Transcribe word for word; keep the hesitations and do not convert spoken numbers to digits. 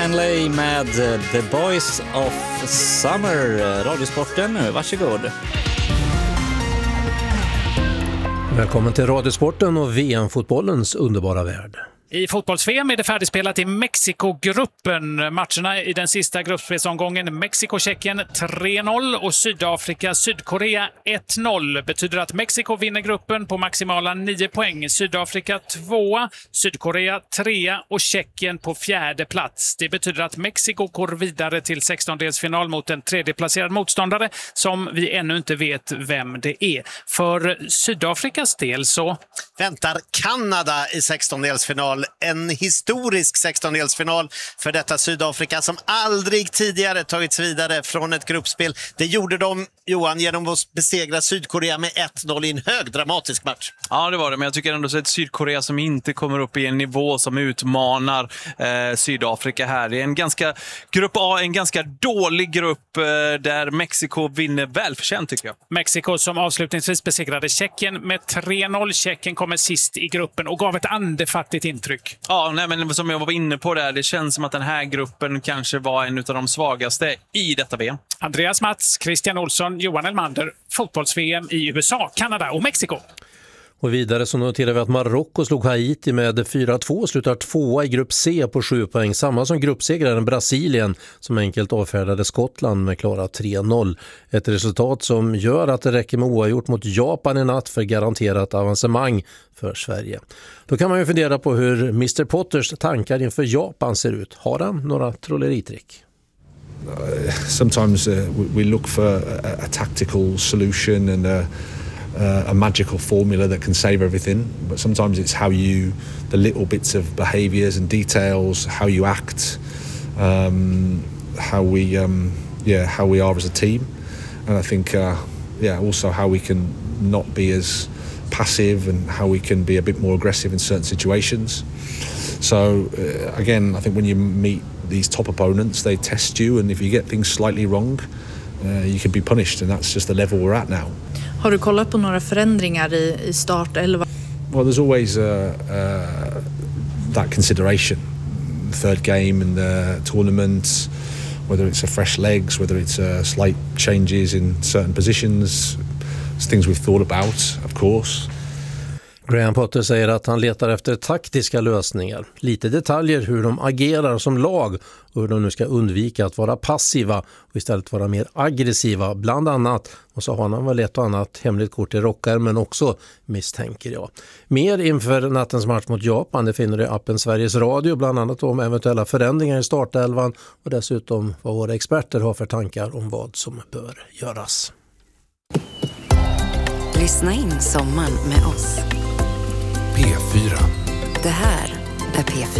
Stanley med The Boys of Summer. Radiosporten nu, varsågod. Välkommen till Radiosporten och V M-fotbollens underbara värld. I fotbolls-V M är det färdigspelat i Mexiko-gruppen. Matcherna i den sista gruppspelsomgången Mexiko-Tjeckien tre noll och Sydafrika-Sydkorea ett noll. Betyder att Mexiko vinner gruppen på maximala nio poäng. Sydafrika två, Sydkorea tre och Tjeckien på fjärde plats. Det betyder att Mexiko går vidare till sextondelsfinal mot en tredjeplacerad motståndare som vi ännu inte vet vem det är. För Sydafrikas del så väntar Kanada i sextondelsfinal. En historisk sextondelsfinal för detta Sydafrika som aldrig tidigare tagits vidare från ett gruppspel. Det gjorde de, Johan, genom att besegra Sydkorea med ett noll i en hög dramatisk match. Ja, det var det, men jag tycker ändå så ett Sydkorea som inte kommer upp i en nivå som utmanar eh, Sydafrika här. Det är en ganska, grupp A, en ganska dålig grupp eh, där Mexiko vinner välförtjänt, tycker jag. Mexiko som avslutningsvis besegrade Tjeckien med tre noll. Tjeckien kommer sist i gruppen och gav ett andefattigt intryck. Ja, nej, men som jag var inne på där, det känns som att den här gruppen kanske var en av de svagaste i detta V M. Andreas Mats, Christian Olsson, Johan Elmander, fotbolls-V M i U S A, Kanada och Mexiko. Och vidare så noterar vi att Marocko slog Haiti med fyra två och slutar tvåa i grupp C på sju poäng. Samma som gruppsegraren Brasilien som enkelt avfärdade Skottland med klara tre noll. Ett resultat som gör att det räcker med oavgjort mot Japan i natt för garanterat avancemang för Sverige. Då kan man ju fundera på hur mister Potters tankar inför Japan ser ut. Har han några trolleritrick? Uh, sometimes uh, we look for a, a tactical solution and a Uh, a magical formula that can save everything, but sometimes it's how you, the little bits of behaviours and details, how you act, um, how we, um, yeah, how we are as a team, and I think, uh, yeah, also how we can not be as passive and how we can be a bit more aggressive in certain situations. So uh, again, I think when you meet these top opponents, they test you, and if you get things slightly wrong, uh, you can be punished, and that's just the level we're at now. Har du kollat på några förändringar i, i startelva? Well, there's always uh, uh, that consideration. Third game in the tournament, whether it's a fresh legs, whether it's uh, slight changes in certain positions. It's things we've thought about, of course. Graham Potter säger att han letar efter taktiska lösningar. Lite detaljer hur de agerar som lag och hur de nu ska undvika att vara passiva och istället vara mer aggressiva bland annat. Och så har han väl ett och annat hemligt kort i rockar men också misstänker jag. Mer inför nattens match mot Japan det finner du i appen Sveriges Radio, bland annat om eventuella förändringar i startelvan och dessutom vad våra experter har för tankar om vad som bör göras. Lyssna in sommaren med oss. P fyra. Det här är P fyra.